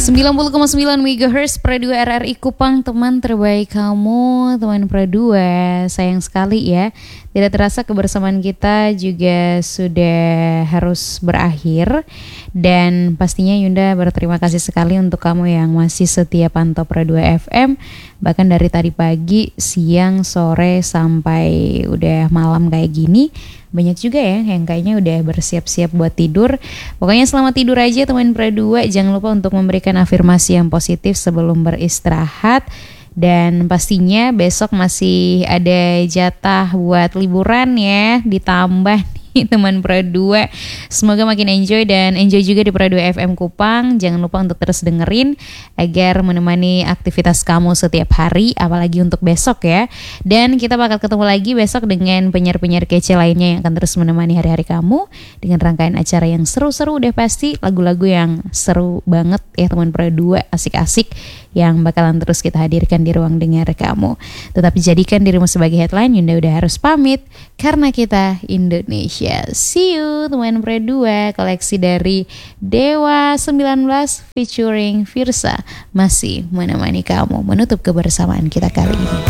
90,9 MHz Pro 2 RRI Kupang, teman terbaik kamu, teman Pro 2. Sayang sekali ya, tidak terasa kebersamaan kita juga sudah harus berakhir. Dan pastinya Yunda berterima kasih sekali untuk kamu yang masih setia pantau Pro 2 FM. Bahkan dari tadi pagi, siang, sore, sampai udah malam kayak gini. Banyak juga ya yang kayaknya udah bersiap-siap buat tidur. Pokoknya selamat tidur aja teman Pro 2. Jangan lupa untuk memberikan afirmasi yang positif sebelum beristirahat. Dan pastinya besok masih ada jatah buat liburan ya, ditambah nih teman Pro 2. Semoga makin enjoy dan enjoy juga di Pro 2 FM Kupang. Jangan lupa untuk terus dengerin agar menemani aktivitas kamu setiap hari, apalagi untuk besok ya. Dan kita bakal ketemu lagi besok dengan penyiar-penyiar kece lainnya yang akan terus menemani hari-hari kamu dengan rangkaian acara yang seru-seru, udah pasti lagu-lagu yang seru banget ya teman Pro 2, asik-asik yang bakalan terus kita hadirkan di ruang dengar kamu. Tetapi jadikan dirimu sebagai headline. Yunda udah harus pamit karena kita Indonesia. See you teman Pro 2. Koleksi dari Dewa 19 featuring Virsa masih menemani kamu menutup kebersamaan kita kali ini.